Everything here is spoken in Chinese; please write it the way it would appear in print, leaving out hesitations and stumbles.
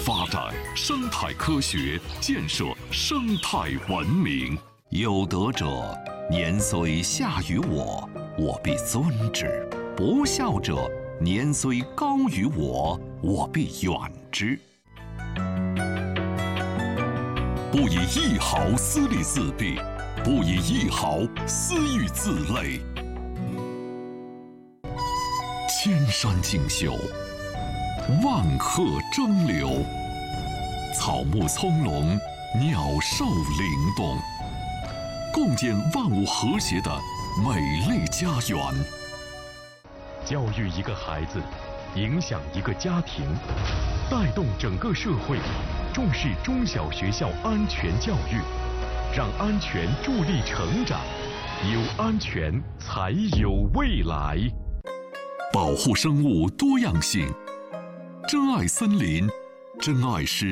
发展生态科学，建设生态文明。有德者，年虽下于我，我必尊之；不孝者，年虽高于我，我必远之。不以一毫私利自弊，不以一毫私欲自累。千山竞秀，万壑争流，草木葱茏，鸟兽灵动，共建万物和谐的美丽家园。 教育一个孩子，影响一个家庭，带动整个社会，重视中小学校安全教育，让安全助力成长，有安全才有未来。 保护生物多样性，珍爱森林，珍爱诗。